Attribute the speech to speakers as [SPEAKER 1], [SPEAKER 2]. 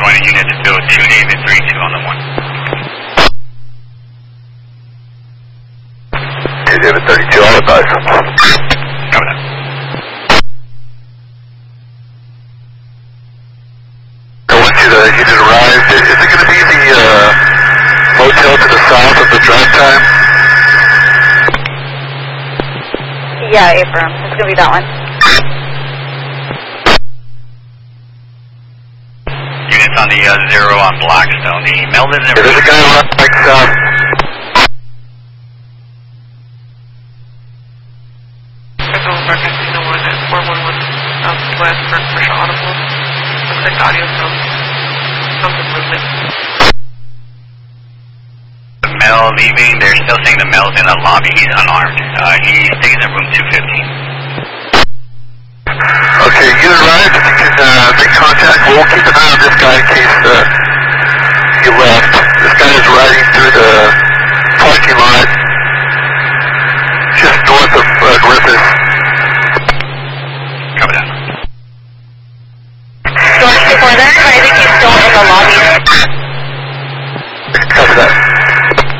[SPEAKER 1] One unit to fill 2 David 3-2 on the 1.
[SPEAKER 2] Okay, David 32, all advised.
[SPEAKER 1] Copy that.
[SPEAKER 2] Once the unit arrives, is it going to be the motel to the south of the drive time?
[SPEAKER 3] Yeah, Abram. It's going to be that one.
[SPEAKER 1] Units on the 0 on Blackstone. The Melvin and...
[SPEAKER 2] There's a guy right south.
[SPEAKER 4] Echo Casino 1 at 411 southwest for commercial audible. Looks like audio from the movement.
[SPEAKER 1] The Mel leaving. They're still saying the Mel's in the lobby. He's unarmed. He stays in room 215.
[SPEAKER 2] Okay, unit arrived. If you can make contact, we'll keep an eye on this guy in case he left. This guy is riding through the parking lot just north of Griffith.
[SPEAKER 1] Copy that.
[SPEAKER 3] George 2-4 there. I think he's still in the lobby.